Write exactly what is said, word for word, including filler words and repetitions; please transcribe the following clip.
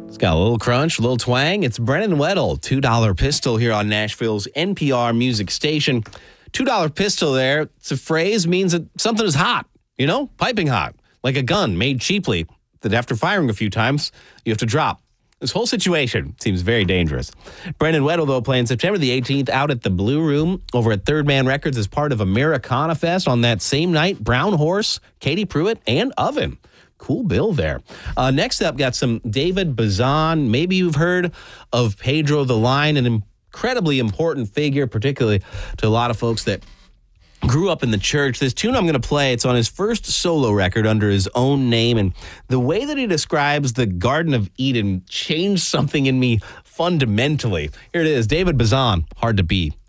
It's got a little crunch, a little twang. It's Brennan Weddle, two dollar Pistol here on Nashville's N P R music station. two dollar Pistol there, it's a phrase, means that something is hot, you know, piping hot, like a gun made cheaply that after firing a few times, you have to drop. This whole situation seems very dangerous. Brennan Weddle, though, playing September the eighteenth out at the Blue Room over at Third Man Records as part of Americana Fest. On that same night, Brown Horse, Katie Pruitt, and Oven. Cool bill there. Uh, next up, got some David Bazan. Maybe you've heard of Pedro the Lion, an incredibly important figure, particularly to a lot of folks that grew up in the church. This tune I'm going to play, it's on his first solo record under his own name, and the way that he describes the Garden of Eden changed something in me fundamentally. Here it is, David Bazan, Hard to Be.